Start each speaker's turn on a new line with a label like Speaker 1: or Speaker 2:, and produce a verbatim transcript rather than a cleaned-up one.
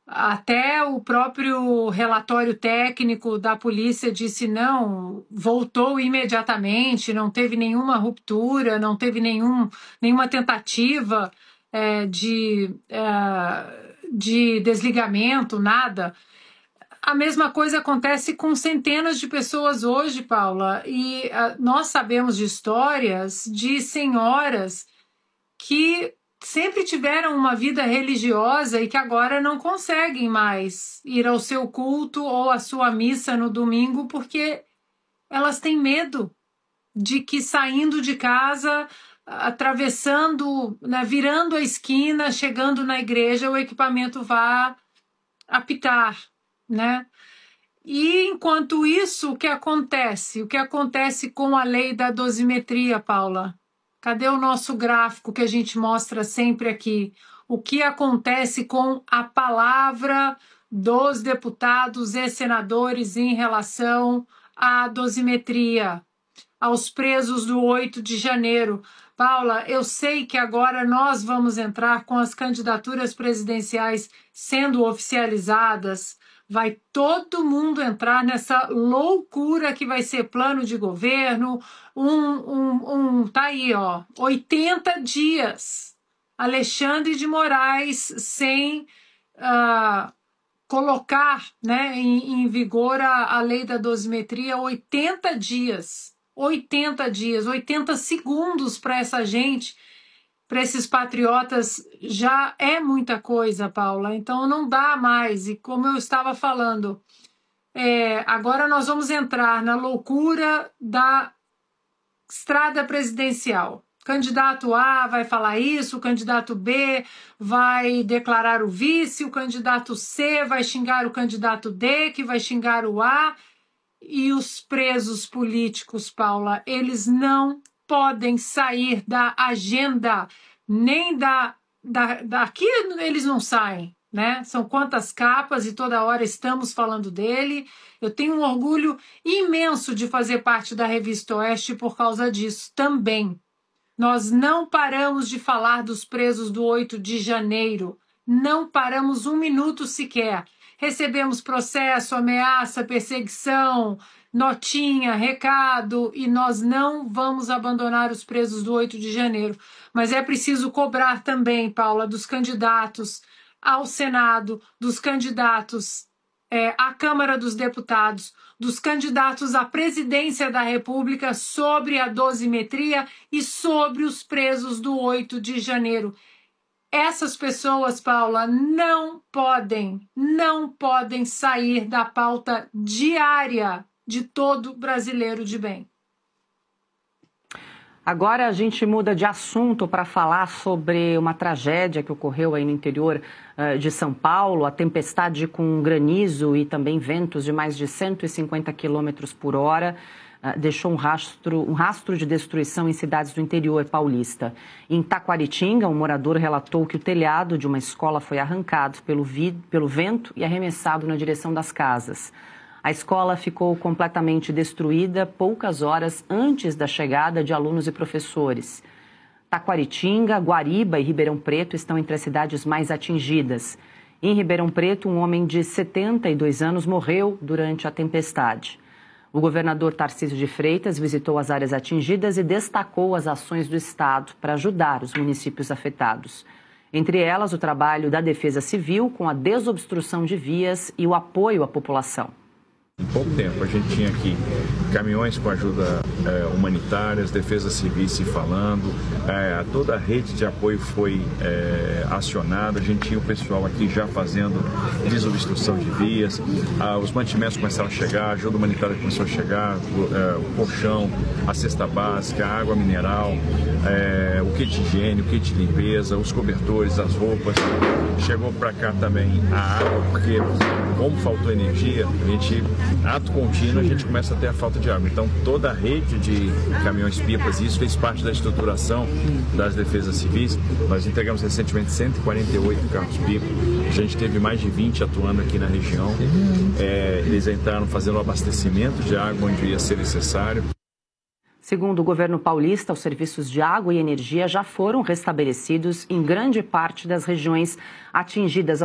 Speaker 1: Até o próprio relatório técnico da polícia disse não, voltou imediatamente, não teve nenhuma ruptura, não teve nenhum, nenhuma tentativa é, de, é, de desligamento, nada. A mesma coisa acontece com centenas de pessoas hoje, Paula, e uh, nós sabemos de histórias de senhoras que sempre tiveram uma vida religiosa e que agora não conseguem mais ir ao seu culto ou à sua missa no domingo porque elas têm medo de que saindo de casa, atravessando, né, virando a esquina, chegando na igreja, o equipamento vá apitar, né? E enquanto isso, o que acontece? O que acontece com a lei da dosimetria, Paula? Cadê o nosso gráfico que a gente mostra sempre aqui? O que acontece com a palavra dos deputados e senadores em relação à dosimetria, aos presos do oito de janeiro? Paula, eu sei que agora nós vamos entrar com as candidaturas presidenciais sendo oficializadas. Vai todo mundo entrar nessa loucura que vai ser plano de governo, um, um, um tá aí, ó, oitenta dias. Alexandre de Moraes sem uh, colocar, né, em, em vigor a, a lei da dosimetria, oitenta dias. oitenta dias, oitenta segundos para essa gente, para esses patriotas, já é muita coisa, Paula. Então não dá mais. E como eu estava falando, é, agora nós vamos entrar na loucura da estrada presidencial. Candidato A vai falar isso, o candidato B vai declarar o vice, o candidato C vai xingar o candidato D, que vai xingar o A. E os presos políticos, Paula, eles não podem sair da agenda, nem da, da, daqui eles não saem, né? São quantas capas e toda hora estamos falando dele. Eu tenho um orgulho imenso de fazer parte da Revista Oeste por causa disso também. Nós não paramos de falar dos presos do oito de janeiro, não paramos um minuto sequer. Recebemos processo, ameaça, perseguição, notinha, recado, e nós não vamos abandonar os presos do oito de janeiro. Mas é preciso cobrar também, Paula, dos candidatos ao Senado, dos candidatos é, à Câmara dos Deputados, dos candidatos à presidência da República sobre a dosimetria e sobre os presos do oito de janeiro. Essas pessoas, Paula, não podem, não podem sair da pauta diária de todo brasileiro de bem.
Speaker 2: Agora a gente muda de assunto para falar sobre uma tragédia que ocorreu aí no interior uh, de São Paulo, a tempestade com granizo e também ventos de mais de cento e cinquenta quilômetros por hora. Deixou um rastro, um rastro de destruição em cidades do interior paulista. Em Taquaritinga, um morador relatou que o telhado de uma escola foi arrancado pelo, vi, pelo vento e arremessado na direção das casas. A escola ficou completamente destruída poucas horas antes da chegada de alunos e professores. Taquaritinga, Guariba e Ribeirão Preto estão entre as cidades mais atingidas. Em Ribeirão Preto, um homem de setenta e dois anos morreu durante a tempestade. O governador Tarcísio de Freitas visitou as áreas atingidas e destacou as ações do Estado para ajudar os municípios afetados. Entre elas, o trabalho da Defesa Civil com a desobstrução de vias e o apoio à população.
Speaker 3: Em pouco tempo, a gente tinha aqui caminhões com ajuda é, humanitária, as defesas civis se falando, é, toda a rede de apoio foi é, acionada, a gente tinha o pessoal aqui já fazendo desobstrução de vias, ah, os mantimentos começaram a chegar, a ajuda humanitária começou a chegar, o, é, o colchão, a cesta básica, a água mineral, é, o kit de higiene, o kit de limpeza, os cobertores, as roupas. Chegou para cá também a água, porque como faltou energia, a gente, ato contínuo, a gente começa a ter a falta de água. Então, toda a rede de caminhões-pipas, isso fez parte da estruturação das defesas civis. Nós entregamos recentemente cento e quarenta e oito carros-pipa. A gente teve mais de vinte atuando aqui na região. É, eles entraram fazendo o abastecimento de água onde ia ser necessário.
Speaker 2: Segundo o governo paulista, os serviços de água e energia já foram restabelecidos em grande parte das regiões atingidas